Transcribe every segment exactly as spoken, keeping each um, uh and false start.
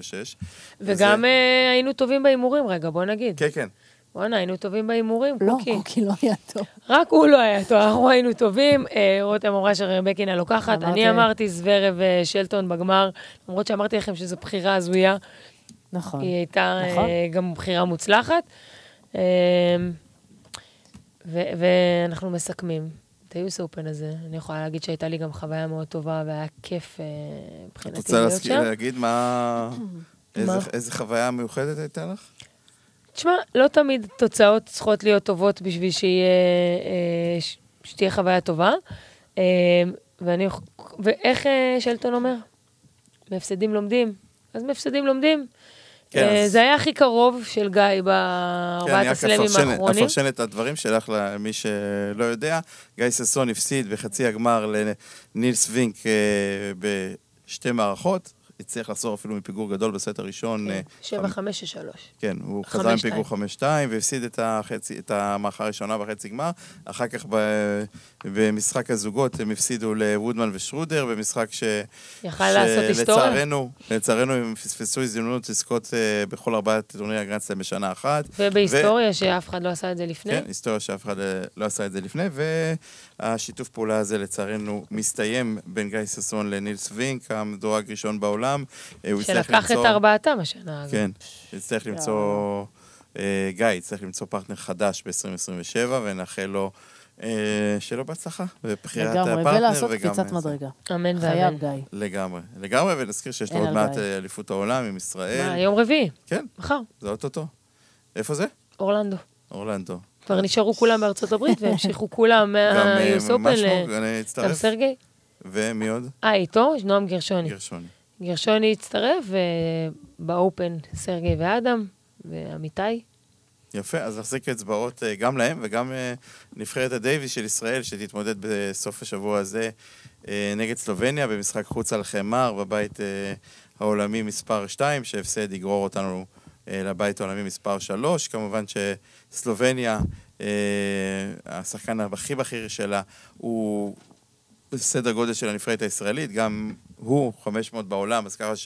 ושש. וגם היינו טובים באימורים, רגע, בוא נגיד. כן, כן. בוא'נה, היינו טובים באימורים, לא, קוקי. קוקי לא היה טוב. רק הוא לא היה טוב, אנחנו היינו טובים. רותם אמרה שרבקינה לוקחת, אני אמרתי זוורב ושלטון בגמר, למרות שאמרתי לכם שזו בחירה הזויה. נכון. היא הייתה גם בחירה מוצלחת. ואנחנו מסכמים. את היוס אופן הזה, אני יכולה להגיד שהייתה לי גם חוויה מאוד טובה, והיה כיף מבחינתי להיות שם. את רוצה להגיד מה... איזה חוויה מיוחדת הייתה לך? תשמע, לא תמיד תוצאות צריכות להיות טובות בשביל שתהיה חוויה טובה. ואיך שלטון אומר? מהפסדים לומדים. אז מהפסדים לומדים. זה היה הכי קרוב של גיא בארבעת הסלמים האחרונים. אני אפרשן את הדברים שלך למי שלא יודע. גיא ססון הפסיד בחצי הגמר לנילס וינק בשתי מערכות. הצליח לחזור אפילו מפיגור גדול בסט הראשון. שבע חמש שלוש. כן, הוא חזר עם פיגור חמש שתיים, והפסיד את המערכה הראשונה בחצי גמר. אחר כך במשחק הזוגות הם הפסידו לוודמן ושרודר, במשחק שלצערנו, לצערנו הם פספסו הזדמנות לזכות בכל ארבעת טורנירי הגרנד סלאם בשנה אחת. ובהיסטוריה שאף אחד לא עשה את זה לפני. כן, היסטוריה שאף אחד לא עשה את זה לפני, והשיתוף פעולה הזה לצערנו מסתיים בין גיא ססון לנילס וינק, המדורג ראשון בעולם. שלקח את ארבעתם השנה. כן, יצטרך למצוא, גיא יצטרך למצוא פרטנר חדש ב-עשרים עשרים ושבע, ונאחל לו שלא בהצלחה, בבחירת הפרטנר. ולעשות קפיצת מדרגה. אמן חייב גיא. לגמרי, לגמרי, ונזכיר שיש לו עוד מעט אליפות העולם עם ישראל. יום רביעי. כן. מחר. זה אוטוטו. איפה זה? אורלנדו. אורלנדו. כבר נשארו כולם בארצות הברית, והמשיכו כולם מהיוס אופן גם סרגי. ומי עוד? אה, איתו, נועם גרשוני. גרשוני. גרשוני הצטרף, ובאופן סרגי ואדם, ועמיתי. יפה, אז נחזיק אצבעות גם להם, וגם נבחרת הדייביס של ישראל, שתתמודד בסוף השבוע הזה נגד סלובניה, במשחק חוץ על חמר, בבית העולמי מספר שתיים, שהפסד יגרור אותנו לבית העולמי מספר שלוש. כמובן שסלובניה, השחקן הכי בכיר שלה, הוא סדר גודל של הנבחרת הישראלית, גם הוא חמש מאות בעולם, אז ככה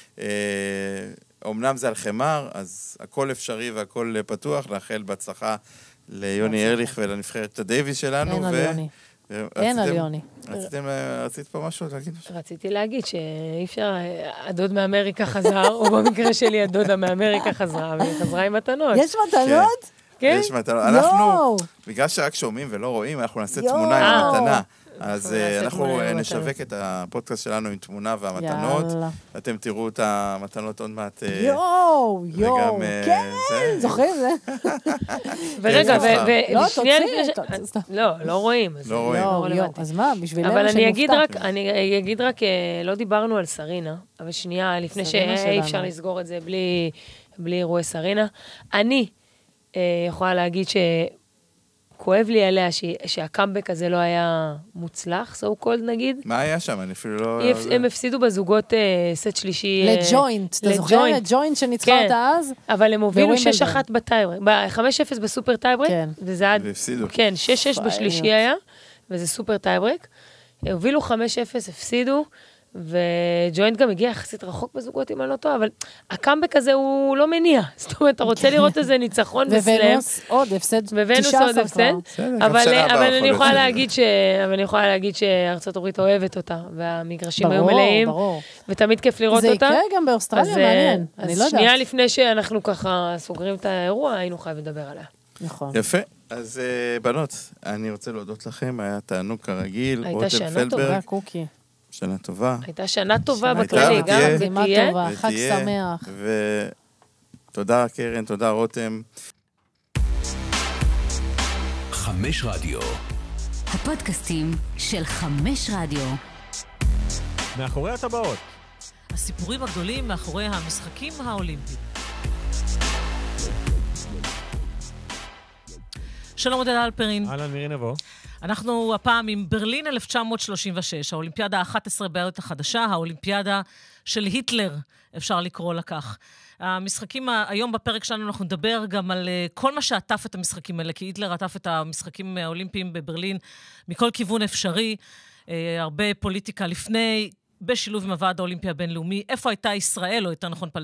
שאומנם זה על חמר, אז הכל אפשרי והכל פתוח, לאחל בהצלחה ליוני ארליך ולנבחרת הדייביס שלנו. אין על יוני. אין על יוני. רצית פה משהו להגיד? רציתי להגיד שאי אפשר, הדוד מאמריקה חזר, או במקרה שלי הדודה מאמריקה חזרה, והיא חזרה עם מתנות. יש מתנות? כן. יש מתנות. אנחנו, בגלל שרק שומעים ולא רואים, אנחנו נעשה תמונה עם המתנה. אז אנחנו נשווק את הפודקאסט שלנו עם תמונה והמתנות. אתם תראו את המתנות עוד מעט. יואו, יואו, כן, זוכרים זה? ורגע, ושנייה לפני ש... לא, לא רואים. לא רואים. אז מה, בשבילנו אבל אני אגיד רק, אני אגיד רק, לא דיברנו על סרינה, אבל שנייה, לפני שאי אפשר לסגור את זה בלי אירועי סרינה. אני יכולה להגיד ש... כואב לי עליה שהקאמבק הזה לא היה מוצלח, so called נגיד. מה היה שם? אני אפילו לא... הם הפסידו בזוגות סט שלישי... לג'וינט, אתה זוכר לג'וינט שניצחה אותה אז? אבל הם הובילו שש אחת בטייברק, ב-חמש אפס בסופר טייברק, וזה עד... והפסידו. כן, שש שש בשלישי היה, וזה סופר טייברק. הובילו חמש אפס, הפסידו, וג'וינט גם הגיע יחסית רחוק בזוגות, אם אני לא טועה, אבל הקאמבק הזה הוא לא מניע. זאת אומרת, אתה רוצה לראות איזה ניצחון בסלאם. וונוס עוד הפסד, וונוס עוד הפסד. אבל אני יכולה להגיד ש... אבל אני יכולה להגיד שארצות הברית אוהבת אותה, והמגרשים היו מלאים, ותמיד כיף לראות אותה. זה יקרה גם באוסטרליה, מעניין. אני לא יודעת. אז שנייה לפני שאנחנו ככה סוגרים את האירוע, היינו חייבים לדבר עליה. נכון. יפה. אז בנות, אני רוצה להודות לכם, היה תענוג כרגיל. הייתה שנה טובה, קוקי. שנה טובה. הייתה שנה טובה בכללי, גם ותהיה. חג שמח. ותודה קרן, תודה רותם. חמש רדיו. הפודקאסטים של חמש רדיו. מאחורי הטבעות. הסיפורים הגדולים מאחורי המשחקים האולימפיים. שלום עודד אלפרין. אהלן מירי נבו. אנחנו הפעם עם ברלין אלף תשע מאות שלושים ושש, האולימפיאדה ה-אחת עשרה בעת החדשה, האולימפיאדה של היטלר, אפשר לקרוא לה כך. המשחקים, היום בפרק שלנו אנחנו נדבר גם על כל מה שעטף את המשחקים האלה, כי היטלר עטף את המשחקים האולימפיים בברלין מכל כיוון אפשרי, הרבה פוליטיקה לפני, בשילוב עם הוועד האולימפי הבינלאומי, איפה הייתה ישראל, או יותר נכון פלסטין,